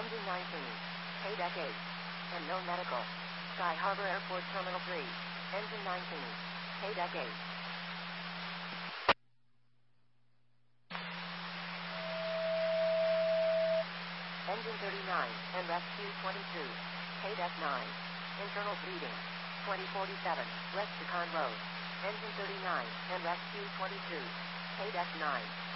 Engine 19. Paydeck 8. And no medical. Sky Harbor Airport Terminal 3. Engine 19. Paydeck 8. Engine 39, and rescue 22. Paydeck 9. Internal bleeding. 2047, West Yukon Road. Engine 39, and rescue 22. Paydeck 9.